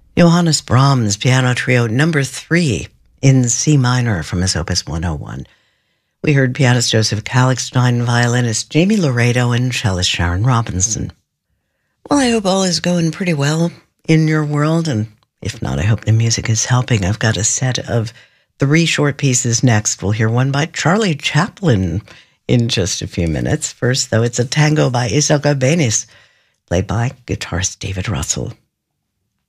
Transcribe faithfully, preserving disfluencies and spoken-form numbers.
Johannes Brahms Piano Trio number three in C minor from his Opus one oh one. We heard pianist Joseph Kallichstein, violinist Jamie Laredo, and cellist Sharon Robinson. Well, I hope all is going pretty well in your world, and if not, I hope the music is helping. I've got a set of three short pieces next. We'll hear one by Charlie Chaplin in just a few minutes. First, though, it's a tango by Isaac Albéniz, played by guitarist David Russell.